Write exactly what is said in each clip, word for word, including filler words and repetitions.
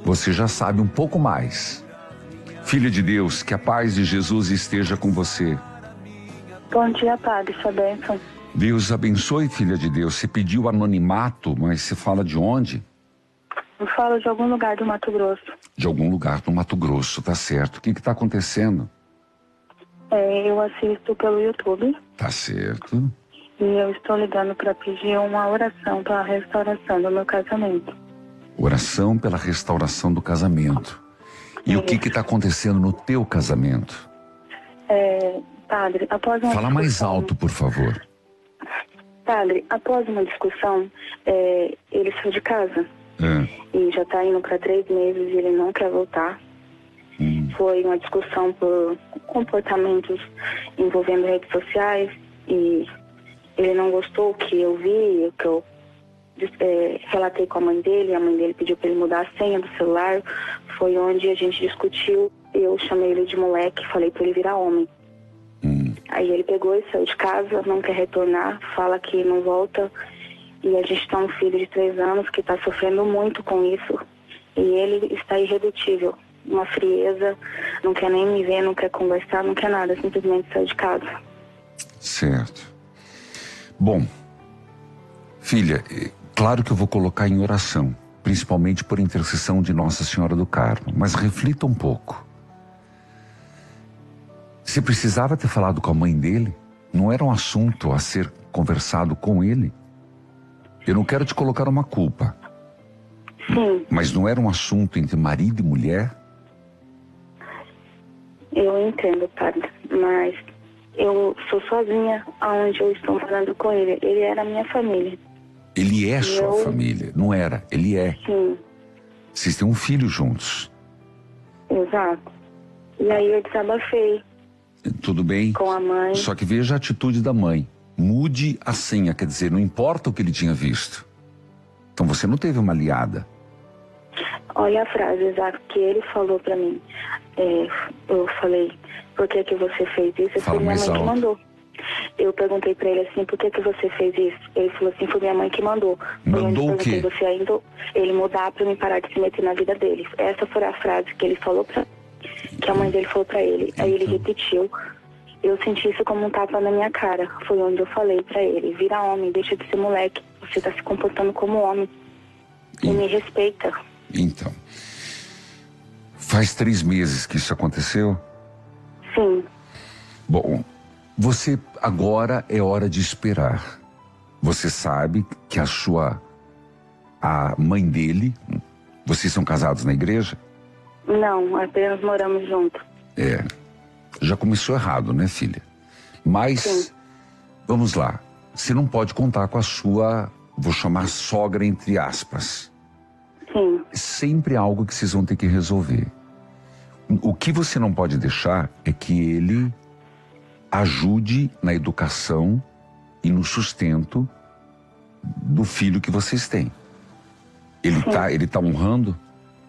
você já sabe um pouco mais. Filha de Deus, que a paz de Jesus esteja com você. Bom dia, padre, sua bênção. Deus abençoe, filha de Deus. Você pediu anonimato, mas você fala de onde? Eu falo de algum lugar do Mato Grosso. De algum lugar do Mato Grosso, tá certo. O que que tá acontecendo? É, eu assisto pelo YouTube. Tá certo. E eu estou ligando para pedir uma oração para a restauração do meu casamento. Oração pela restauração do casamento. E é. O que que tá acontecendo no teu casamento? É, padre, após uma Fala discussão... mais alto, por favor. Padre, após uma discussão, é, ele saiu de casa. É. E já está indo para três meses e ele não quer voltar. Hum. Foi uma discussão por comportamentos envolvendo redes sociais e ele não gostou o que eu vi, o que eu é, relatei com a mãe dele. A mãe dele pediu para ele mudar a senha do celular. Foi onde a gente discutiu. Eu chamei ele de moleque, falei para ele virar homem. Hum. Aí ele pegou e saiu de casa, não quer retornar, fala que não volta. E a gente tem um filho de três anos que está sofrendo muito com isso. E ele está irredutível. Uma frieza, não quer nem me ver, não quer conversar, não quer nada, simplesmente saiu de casa. Certo. Bom, filha, claro que eu vou colocar em oração, principalmente por intercessão de Nossa Senhora do Carmo, mas reflita um pouco. Você precisava ter falado com a mãe dele? Não era um assunto a ser conversado com ele? Eu não quero te colocar uma culpa. Sim. Mas não era um assunto entre marido e mulher? Eu entendo, padre, mas eu sou sozinha aonde eu estou morando com ele. Ele era minha família. Ele é sua eu... família, não era, ele é. Sim. Vocês têm um filho juntos. Exato. E aí eu desabafei. Tudo bem? Com a mãe. Só que veja a atitude da mãe. Mude a senha, quer dizer, não importa o que ele tinha visto. Então você não teve uma aliada. Olha a frase exata que ele falou pra mim. É, eu falei, por que que você fez isso? Fala Foi minha mãe mais que alto. mandou. Eu perguntei pra ele assim, por que que você fez isso? Ele falou assim, foi minha mãe que mandou. Mandou o quê? Você ainda, ele mudar pra mim parar de se meter na vida dele. Essa foi a frase que ele falou pra que a mãe dele falou pra ele. Aí ele repetiu. Eu senti isso como um tapa na minha cara. Foi onde eu falei pra ele, vira homem, deixa de ser moleque. Você tá se comportando como homem. E me respeita. Então, faz três meses que isso aconteceu? Sim. Bom, você agora é hora de esperar. Você sabe que a sua, a mãe dele, vocês são casados na igreja? Não, apenas moramos juntos. É, já começou errado, né, filha? Mas, Sim. Vamos lá, você não pode contar com a sua, vou chamar sogra entre aspas. Sim. Sempre algo que vocês vão ter que resolver. O que você não pode deixar é que ele ajude na educação e no sustento do filho que vocês têm. Ele Sim. tá, ele tá honrando?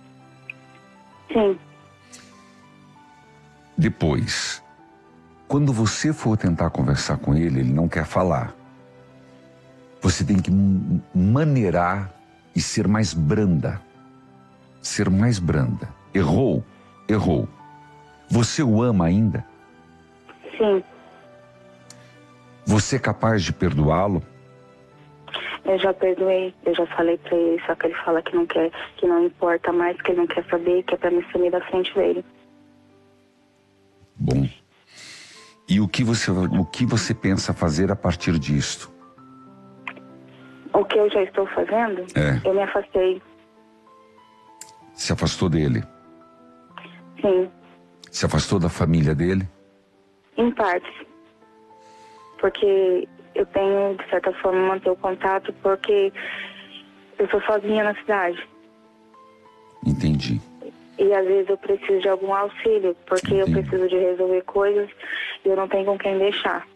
Sim. Depois, quando você for tentar conversar com ele, ele não quer falar. Você tem que maneirar e ser mais branda. Ser mais branda. Errou? Errou. Você o ama ainda? Sim. Você é capaz de perdoá-lo? Eu já perdoei, eu já falei pra ele, só que ele fala que não quer, que não importa mais, que ele não quer saber, que é pra me sumir da frente dele. Bom. E o que você, o que você pensa fazer a partir disto? O que eu já estou fazendo? É. Eu me afastei. Se afastou dele? Sim. Se afastou da família dele? Em partes. Porque eu tenho, de certa forma, manter o contato, porque eu sou sozinha na cidade. Entendi. E às vezes eu preciso de algum auxílio, porque Entendi. eu preciso de resolver coisas e eu não tenho com quem deixar.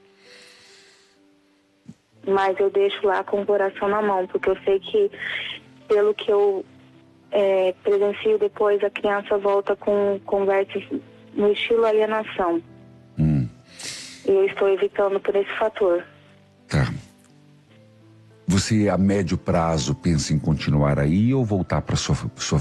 Mas eu deixo lá com o coração na mão, porque eu sei que, pelo que eu é, presencio depois, a criança volta com conversas no estilo alienação. Hum. E eu estou evitando por esse fator. Tá. Você a médio prazo pensa em continuar aí ou voltar para sua, sua